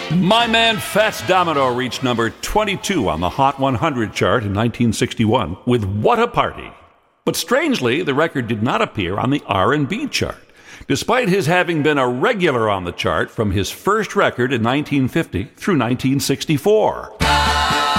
My man Fats Domino reached number 22 on the Hot 100 chart in 1961 with What a Party. But strangely, the record did not appear on the R&B chart, despite his having been a regular on the chart from his first record in 1950 through 1964.